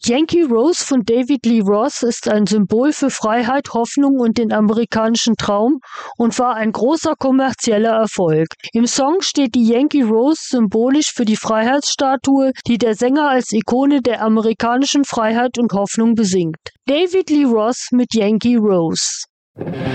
Yankee Rose von David Lee Roth ist ein Symbol für Freiheit, Hoffnung und den amerikanischen Traum und war ein großer kommerzieller Erfolg. Im Song steht die Yankee Rose symbolisch für die Freiheitsstatue, die der Sänger als Ikone der amerikanischen Freiheit und Hoffnung besingt. David Lee Roth mit Yankee Rose.